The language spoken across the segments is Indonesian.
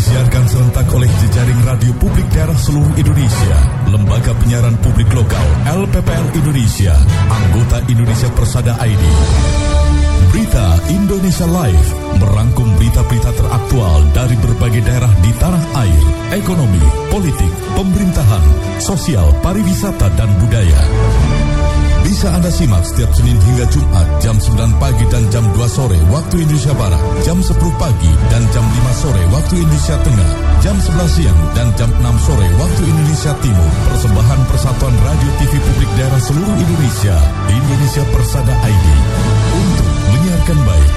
Disiarkan serentak oleh jejaring radio publik daerah seluruh Indonesia, Lembaga Penyiaran Publik Lokal LPPL Indonesia, anggota Indonesia Persada ID. Berita Indonesia Live merangkum berita-berita teraktual dari berbagai daerah di tanah air, ekonomi, politik, pemerintahan, sosial, pariwisata, dan budaya. Bisa Anda simak setiap Senin hingga Jumat jam 9 pagi dan jam 2 sore waktu Indonesia Barat, jam 10 pagi dan jam 5 sore waktu Indonesia Tengah, jam 11 siang dan jam 6 sore waktu Indonesia Timur. Persembahan Persatuan Radio TV Publik Daerah seluruh Indonesia, Indonesia Persada ID, untuk menyiarkan baik.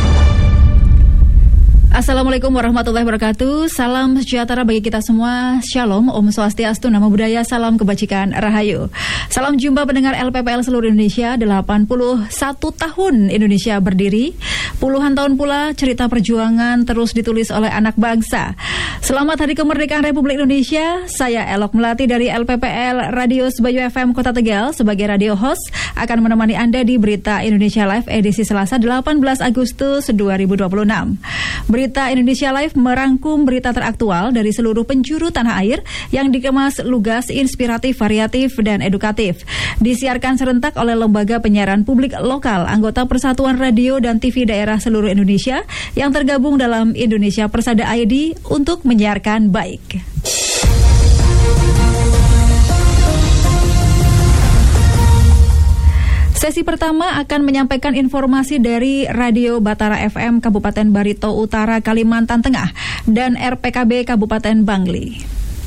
Assalamualaikum warahmatullahi wabarakatuh. Salam sejahtera bagi kita semua. Shalom, Om Swastiastu, Namo Buddhaya, salam kebajikan, Rahayu. Salam jumpa pendengar LPPL seluruh Indonesia. 81 tahun Indonesia berdiri. Puluhan tahun pula cerita perjuangan terus ditulis oleh anak bangsa. Selamat Hari Kemerdekaan Republik Indonesia. Saya Elok Melati dari LPPL Radio Sebayu FM Kota Tegal sebagai radio host akan menemani Anda di Berita Indonesia Live edisi Selasa 18 Agustus 2026. Berita Indonesia Live merangkum berita teraktual dari seluruh penjuru tanah air yang dikemas lugas, inspiratif, variatif, dan edukatif. Disiarkan serentak oleh Lembaga Penyiaran Publik Lokal, anggota Persatuan Radio dan TV Daerah seluruh Indonesia yang tergabung dalam Indonesia Persada ID untuk menyiarkan baik. Sesi pertama akan menyampaikan informasi dari Radio Batara FM Kabupaten Barito Utara, Kalimantan Tengah dan RPKB Kabupaten Bangli.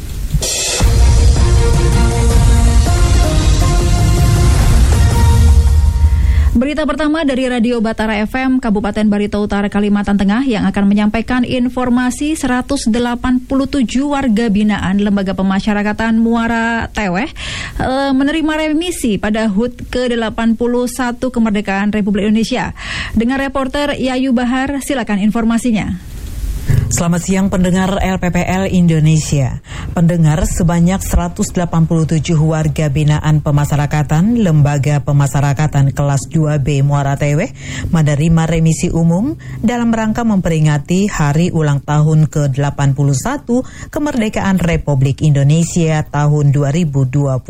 Berita pertama dari Radio Batara FM Kabupaten Barito Utara, Kalimantan Tengah yang akan menyampaikan informasi 187 warga binaan Lembaga Pemasyarakatan Muara Teweh menerima remisi pada HUT ke-81 Kemerdekaan Republik Indonesia. Dengan reporter Yayu Bahar, silakan informasinya. Selamat siang pendengar LPPL Indonesia. Pendengar, sebanyak 187 warga binaan pemasyarakatan Lembaga Pemasyarakatan kelas 2B Muara Teweh menerima remisi umum dalam rangka memperingati Hari Ulang Tahun ke-81 Kemerdekaan Republik Indonesia tahun 2026.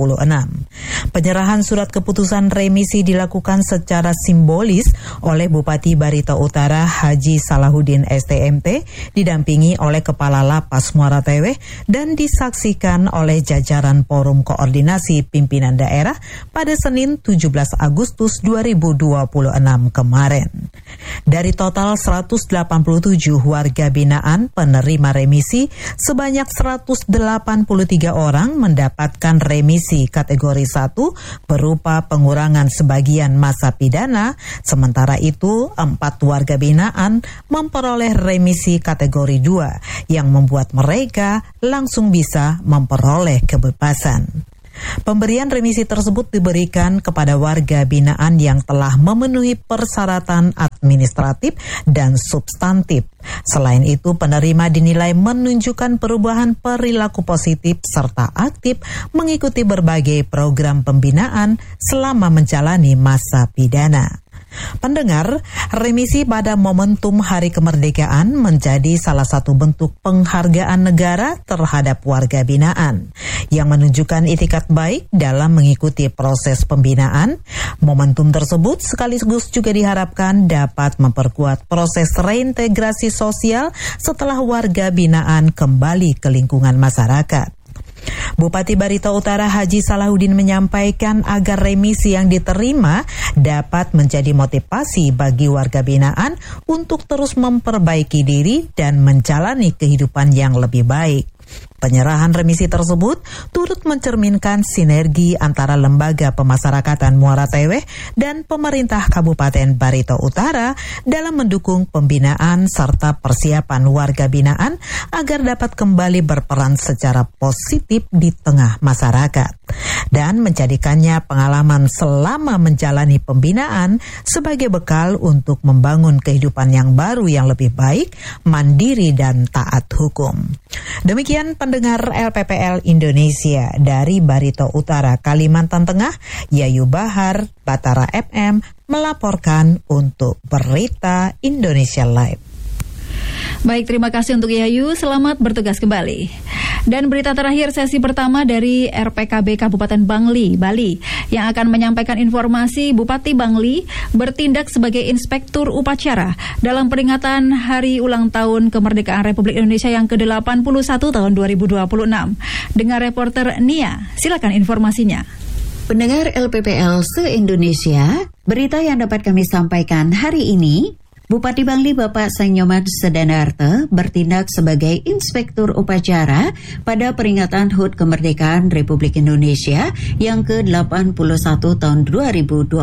Penyerahan surat keputusan remisi dilakukan secara simbolis oleh Bupati Barito Utara Haji Salahuddin STMT didampingi oleh Kepala Lapas Muara Teweh dan disaksikan oleh jajaran Forum Koordinasi Pimpinan Daerah pada Senin 17 Agustus 2026 kemarin. Dari total 187 warga binaan penerima remisi, sebanyak 183 orang mendapatkan remisi kategori 1 berupa pengurangan sebagian masa pidana, sementara itu 4 warga binaan memperoleh remisi kategori 2 yang membuat mereka langsung bisa memperoleh kebebasan. Pemberian remisi tersebut diberikan kepada warga binaan yang telah memenuhi persyaratan administratif dan substantif. Selain itu, penerima dinilai menunjukkan perubahan perilaku positif serta aktif mengikuti berbagai program pembinaan selama menjalani masa pidana. Pendengar, remisi pada momentum Hari Kemerdekaan menjadi salah satu bentuk penghargaan negara terhadap warga binaan yang menunjukkan itikat baik dalam mengikuti proses pembinaan. Momentum tersebut sekaligus juga diharapkan dapat memperkuat proses reintegrasi sosial setelah warga binaan kembali ke lingkungan masyarakat. Bupati Barito Utara Haji Salahuddin menyampaikan agar remisi yang diterima dapat menjadi motivasi bagi warga binaan untuk terus memperbaiki diri dan menjalani kehidupan yang lebih baik. Penyerahan remisi tersebut turut mencerminkan sinergi antara Lembaga Pemasyarakatan Muara Teweh dan pemerintah Kabupaten Barito Utara dalam mendukung pembinaan serta persiapan warga binaan agar dapat kembali berperan secara positif di tengah masyarakat dan menjadikannya pengalaman selama menjalani pembinaan sebagai bekal untuk membangun kehidupan yang baru yang lebih baik, mandiri dan taat hukum. Demikian pendengar LPPL Indonesia dari Barito Utara, Kalimantan Tengah, Yayu Bahar, Batara FM melaporkan untuk Berita Indonesia Live. Baik, terima kasih untuk Yayu. Selamat bertugas kembali. Dan berita terakhir sesi pertama dari RPKB Kabupaten Bangli, Bali, yang akan menyampaikan informasi Bupati Bangli bertindak sebagai inspektur upacara dalam peringatan Hari Ulang Tahun Kemerdekaan Republik Indonesia yang ke-81 tahun 2026. Dengan reporter Nia, silakan informasinya. Pendengar LPPL se-Indonesia, berita yang dapat kami sampaikan hari ini, Bupati Bangli Bapak Sainyomat Sedanarte bertindak sebagai inspektur upacara pada peringatan HUT Kemerdekaan Republik Indonesia yang ke-81 tahun 2026.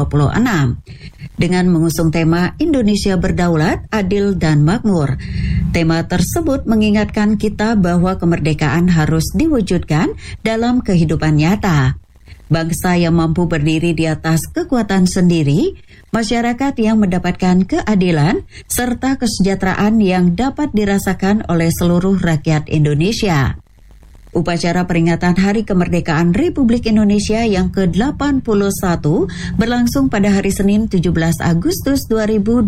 Dengan mengusung tema Indonesia Berdaulat, Adil dan Makmur. Tema tersebut mengingatkan kita bahwa kemerdekaan harus diwujudkan dalam kehidupan nyata. Bangsa yang mampu berdiri di atas kekuatan sendiri, masyarakat yang mendapatkan keadilan, serta kesejahteraan yang dapat dirasakan oleh seluruh rakyat Indonesia. Upacara peringatan Hari Kemerdekaan Republik Indonesia yang ke-81 berlangsung pada hari Senin 17 Agustus 2026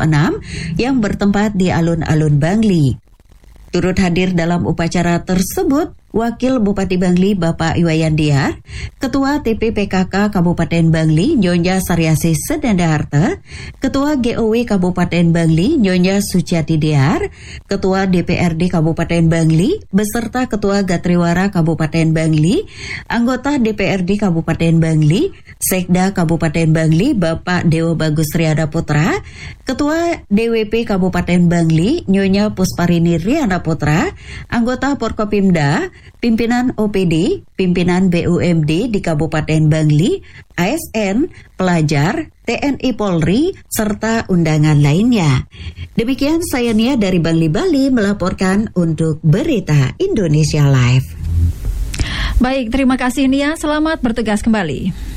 yang bertempat di alun-alun Bangli. Turut hadir dalam upacara tersebut Wakil Bupati Bangli Bapak Iwayan Diar, Ketua TPPKK Kabupaten Bangli Nyonya Saryasi Sedanarte, Ketua GOW Kabupaten Bangli Nyonya Suciati Diar, Ketua DPRD Kabupaten Bangli beserta Ketua Gatriwara Kabupaten Bangli, anggota DPRD Kabupaten Bangli, Sekda Kabupaten Bangli Bapak Dewo Bagus Riada Putra, Ketua DWP Kabupaten Bangli Nyonya Pusparini Riana Putra, anggota Porkopimda, pimpinan OPD, pimpinan BUMD di Kabupaten Bangli, ASN, pelajar, TNI Polri, serta undangan lainnya. Demikian saya Nia dari Bangli, Bali melaporkan untuk Berita Indonesia Live. Baik, terima kasih Nia. Selamat bertugas kembali.